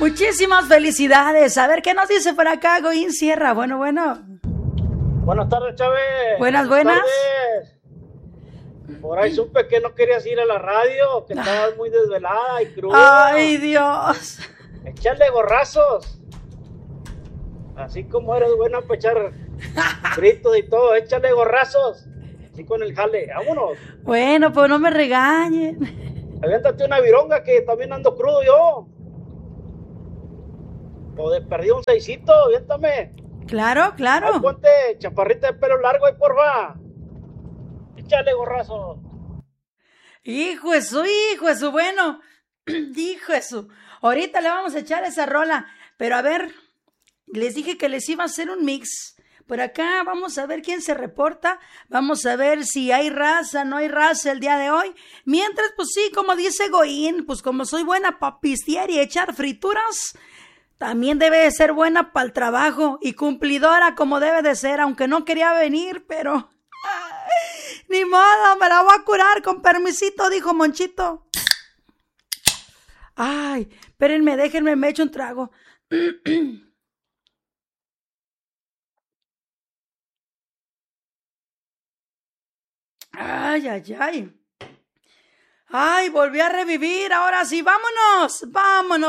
Muchísimas felicidades. A ver, ¿qué nos dice por acá, Goín Sierra? Bueno. Buenas tardes, Chávez. Buenas. Tardes. Por ahí supe que no querías ir a la radio, que estabas muy desvelada y cruda. Ay, Dios. Echarle gorrazos. Así como eres buena para echar fritos y todo, échale gorrazos. Así con el jale, vámonos. Bueno, pues no me regañen. Aviéntate una vironga que también ando crudo yo. O de perdí un seisito, aviéntame. Claro. Ay, ponte chaparrita de pelo largo ahí, porfa. Échale gorrazo. Hijo de su, bueno. Hijo de su. Ahorita le vamos a echar esa rola. Pero a ver, les dije que les iba a hacer un mix. Por acá vamos a ver quién se reporta. Vamos a ver si hay raza, no hay raza el día de hoy. Mientras, pues sí, como dice Goín, pues como soy buena para pistear y echar frituras, también debe de ser buena para el trabajo y cumplidora como debe de ser, aunque no quería venir, pero ni modo, me la voy a curar con permisito, dijo Monchito. Ay, espérenme, déjenme, me echo un trago. Ay. Ay, volví a revivir, ahora sí, vámonos.